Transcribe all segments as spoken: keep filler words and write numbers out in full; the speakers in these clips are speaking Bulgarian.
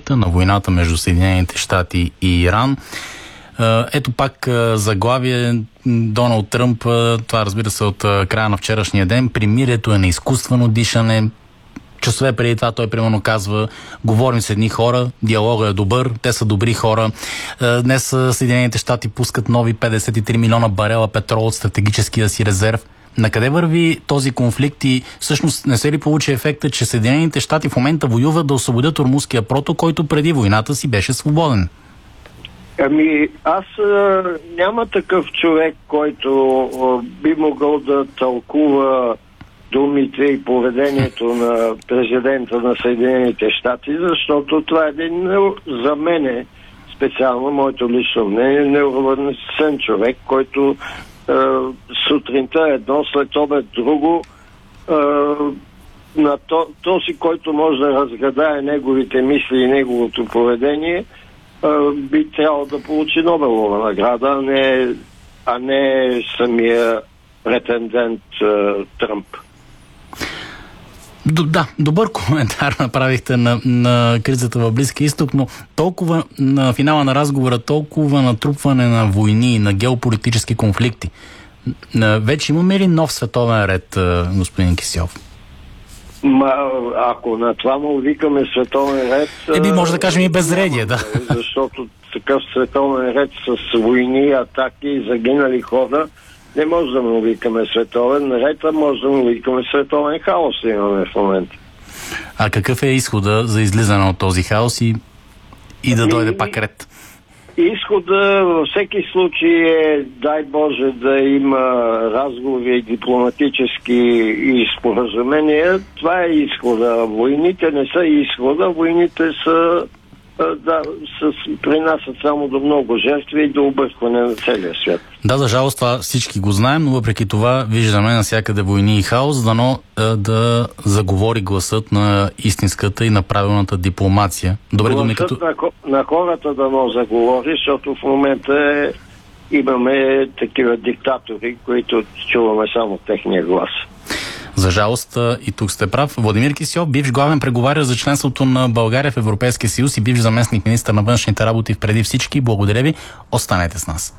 конфликта, на войната между Съединените щати и Иран. Ето пак заглавие: Доналд Тръмп, това разбира се от края на вчерашния ден: примирието е на изкуствено дишане. Часове преди това той примерно казва: говорим с едни хора, диалогът е добър, те са добри хора. Днес Съединените щати пускат нови петдесет и три милиона барела петрол от стратегическия си резерв. Накъде върви този конфликт и всъщност не се ли получи ефекта, че Съединените щати в момента воюват да освободят Ормузския проток, който преди войната си беше свободен? Ами, аз а, няма такъв човек, който а, би могъл да тълкува думите и поведението на президента на Съединените щати, защото това е един, за мене, специално моето лично мнение, неуравновесен човек, който е, сутринта едно, след обед друго. Е, на то, този, който може да разгадае неговите мисли и неговото поведение, е, би трябвало да получи Нобелова награда, а не, а не самия претендент е, Тръмп. Да, добър коментар направихте на, на кризата в Близкия изток, но толкова на финала на разговора, толкова натрупване на войни, на геополитически конфликти. Вече имаме ли нов световен ред, господин Кисьов? Ма, ако на това му викаме световен ред... Еби, може да кажем и безредие, да. Защото такъв световен ред с войни, атаки, загинали хора, не може да му викаме световен ред, а може да му викаме световен хаос, имаме в момента. А какъв е изхода за излизане от този хаос и, и да дойде и, пак ред? Изхода във всеки случай е, дай Боже, да има разговори дипломатически и споразумения. Това е изхода. Войните не са изхода, войните са да, с, принасят само до много жертви и до объркване на целия свят. Да, за жалост това всички го знаем, но въпреки това виждаме навсякъде войни и хаос, дано да, да заговори гласът на истинската и на правилната дипломация. Добре, гласът думи като... на, на хората дано заговори, защото в момента е, имаме такива диктатори, които чуваме само техния глас. За жалост, и тук сте прав. Владимир Кисьов, бивш главен преговарящ за членството на България в Европейския съюз и бивш заместник министър на външните работи преди всички. Благодаря ви. Останете с нас.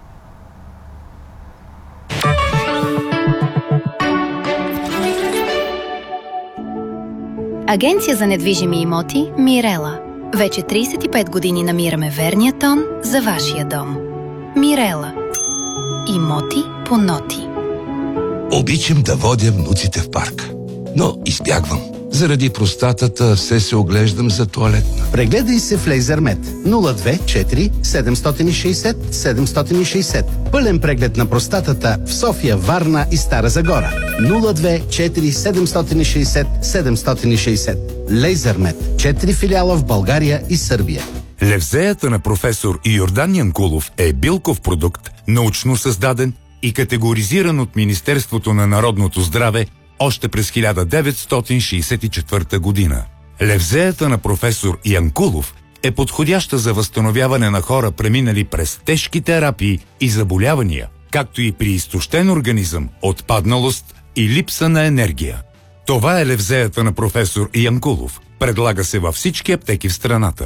Агенция за недвижими имоти Мирела. Вече трийсет и пет години намираме верния тон за вашия дом. Мирела. Имоти по ноти. Обичам да водя внуците в парк, но избягвам. Заради простатата все се оглеждам за тоалетна. Прегледай се в Лейзермед нула две четири седем шест нула седем шест нула. Пълен преглед на простатата в София, Варна и Стара Загора. нула две четири седем шест нула седем шест нула. Лейзермед. Четири филиала в България и Сърбия. Левзеята на професор Йордан Янкулов е билков продукт, научно създаден и категоризиран от Министерството на народното здраве още през хиляда деветстотин шейсет и четвърта година. Левзеята на професор Янкулов е подходяща за възстановяване на хора, преминали през тежки терапии и заболявания, както и при изтощен организъм, отпадналост и липса на енергия. Това е левзеята на професор Янкулов. Предлага се във всички аптеки в страната.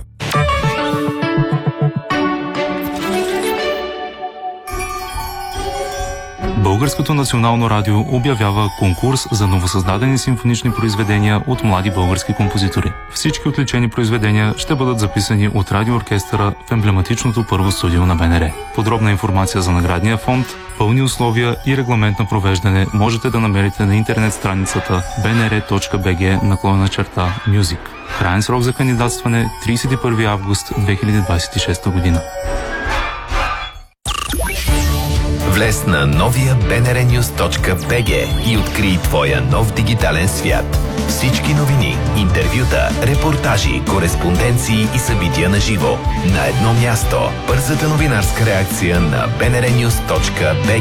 Българското национално радио обявява конкурс за новосъздадени симфонични произведения от млади български композитори. Всички отличени произведения ще бъдат записани от радиооркестъра в емблематичното първо студио на Б Н Р. Подробна информация за наградния фонд, пълни условия и регламент на провеждане можете да намерите на интернет страницата би ен ар точка би джи наклонена черта Music. Краен срок за кандидатстване трийсет и първи август две хиляди двадесет и шеста година. Влез на новия би ен ар нюз точка би джи и открий твоя нов дигитален свят. Всички новини, интервюта, репортажи, кореспонденции и събития на живо на едно място. Бързата новинарска реакция на би ен ар нюз точка би